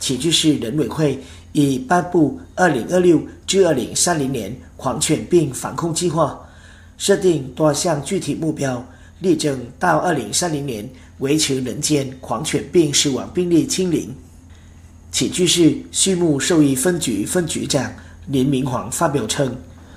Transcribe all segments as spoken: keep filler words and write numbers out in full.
起居市人委会已颁布二零二六至二零三零年狂犬病防控计划，设定多项具体目标，力争到二零三零年维持人间狂犬病死亡病例清零。起居市畜牧兽医分局分局长林明煌发表称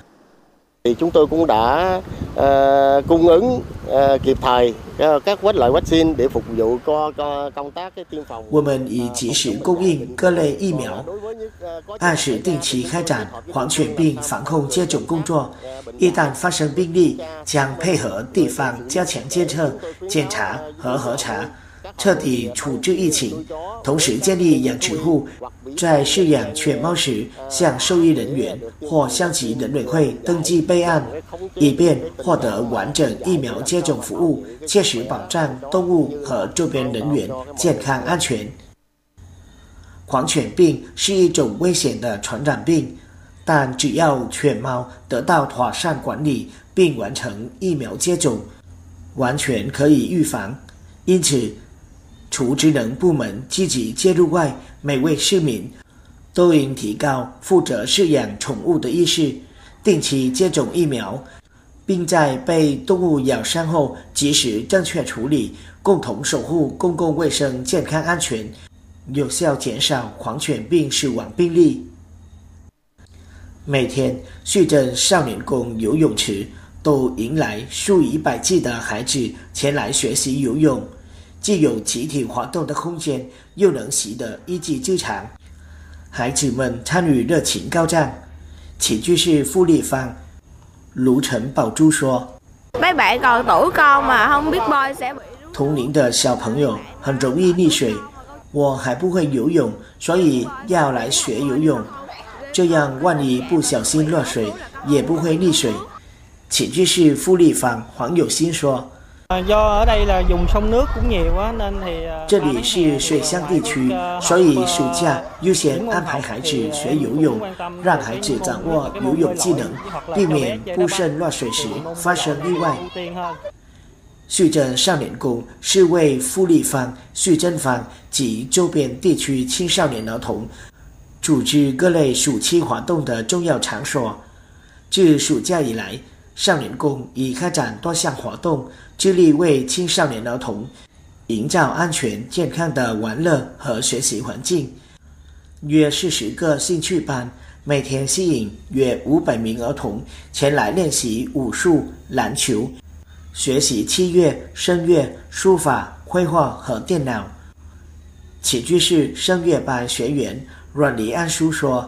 ，chúng tôi cũng đã uh, cung ứng uh, kịp thời các loại vaccine để phục vụ cho công tác tiêm phòng。 我们已及时供应各类疫苗，按时定期开展狂犬病防控接种工作。一旦发生病例，将配合地方加强监测、检查和核查，彻底处置疫情。同时建立养殖户在饲养犬猫时向兽医人员或向其人委会登记备案，以便获得完整疫苗接种服务，切实保障动物和周边人员健康安全。狂犬病是一种危险的传染病，但只要犬猫得到妥善管理并完成疫苗接种，完全可以预防。因此除职能部门积极介入外，每位市民都应提高负责饲养宠物的意识，定期接种疫苗，并在被动物咬伤后及时正确处理，共同守护公共卫生健康安全，有效减少狂犬病死亡病例。每天旭珍少年宫游泳池都迎来数以百计的孩子前来学习游泳，既有集体活动的空间，又能习得一技之长，孩子们参与热情高涨。起居市副立方卢陈宝珠说：“ mấy bạn còn tuổi con mà không biết bơi sẽ bị。” 同龄的小朋友很容易溺水，我还不会游泳，所以要来学游泳，这样万一不小心落水，也不会溺水。起居市副立方黄有新说。这里是水乡地区，所以暑假优先安排孩子学游泳，让孩子掌握游泳技能，避免不慎落水时发生意外。旭珍少年宫是为富丽坊、旭珍坊及周边地区青少年儿童组织各类暑期活动的重要场所。自暑假以来，少年宫已开展多项活动，致力为青少年儿童营造安全健康的玩乐和学习环境。约四十个兴趣班，每天吸引约五百名儿童前来练习武术、篮球，学习器乐、声乐、书法、绘画和电脑。起居市声乐班学员阮黎安书说：“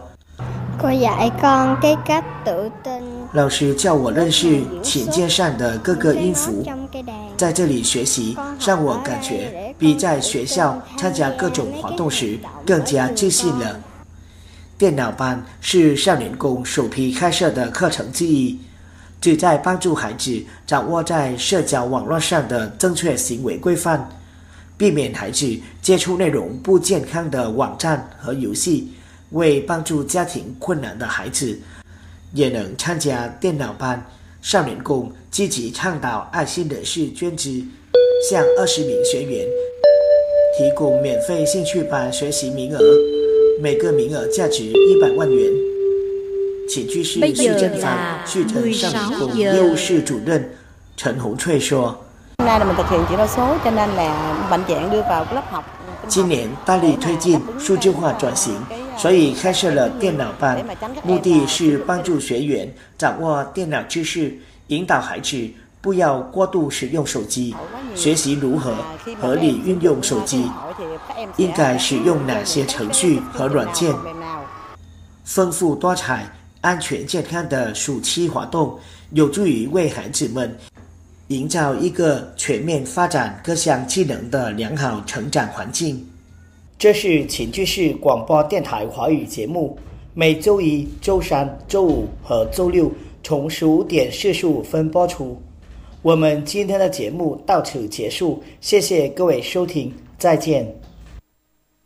老师叫我认识琴键上的各个音符，在这里学习让我感觉比在学校参加各种活动时更加自信了。”电脑班是少年宫首批开设的课程之一，旨在帮助孩子掌握在社交网络上的正确行为规范，避免孩子接触内容不健康的网站和游戏，为帮助家庭困难的孩子也能参加电脑班。少年宫积极倡导爱心人士捐资，向二十名学员提供免费兴趣班学习名额，每个名额价值一百万元。起居市旭珍坊旭珍少年宫业务室主任陈红翠说：“今年大力推进数字化转型，所以开设了电脑班，目的是帮助学员掌握电脑知识，引导孩子不要过度使用手机，学习如何合理运用手机，应该使用哪些程序和软件。丰富多彩、安全健康的暑期活动，有助于为孩子们营造一个全面发展各项技能的良好成长环境。”这是起居市广播电台华语节目，每周一、周三、周五和周六从十五点四十五分播出。我们今天的节目到此结束，谢谢各位收听，再见。